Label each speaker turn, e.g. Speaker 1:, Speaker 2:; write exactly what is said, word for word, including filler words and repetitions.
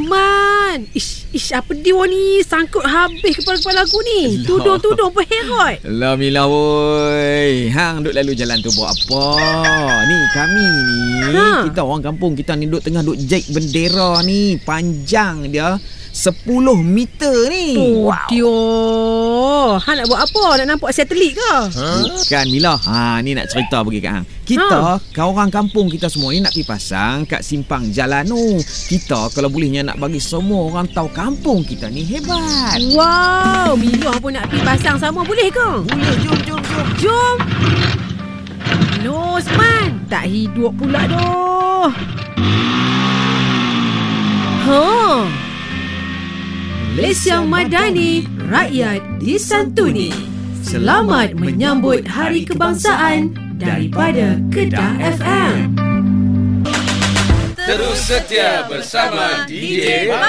Speaker 1: Osman. Ish, ish apa dia ni? Sangkut habis kepala-kepala aku ni. Tudung-tudung perherot.
Speaker 2: Lah Mila woi. Hang duk lalu jalan tu buat apa? Ni kami ni. Ha? Kita orang kampung kita ni duk tengah duk jahit bendera ni. Panjang dia sepuluh meter ni.
Speaker 1: Oh, wow. Dia. Han nak buat apa? Nak nampak satelit ke?
Speaker 2: Ha? Bukan Mila. Ha, ni nak cerita bagi kat hang. Kita, ha? Kau orang kampung kita semua ni nak pergi pasang kat simpang jalan tu. Kita kalau bolehnya nak bagi semua orang tahu kampung kita ni hebat.
Speaker 1: Wow, Mila pun nak pergi pasang sama boleh ke?
Speaker 2: Boleh, jom, jom, jom.
Speaker 1: Jom. Loh, Osman. Tak hidup pula doh. Ha. Malaysia Madani, rakyat disantuni. Selamat menyambut Hari Kebangsaan daripada Kedah F M.
Speaker 3: Terus setia bersama D J